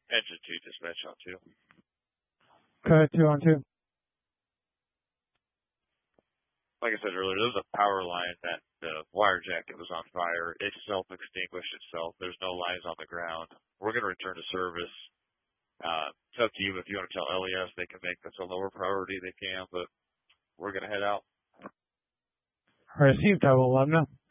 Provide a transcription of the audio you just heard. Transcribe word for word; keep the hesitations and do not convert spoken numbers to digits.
Engine two, dispatch on two. Okay, two on two. Like I said earlier, there was a power line that the wire jacket was on fire. It self-extinguished itself. There's no lines on the ground. We're going to return to service. Uh, it's up to you. If you want to tell L E S they can make this a lower priority, they can, but we're going to head out. Received, I will let them know.